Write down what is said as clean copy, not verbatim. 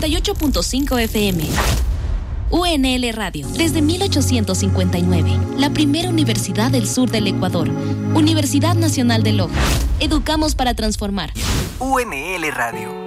98.5 FM. UNL Radio, desde 1859, la primera universidad del sur del Ecuador. Universidad Nacional de Loja. Educamos para transformar. UNL Radio.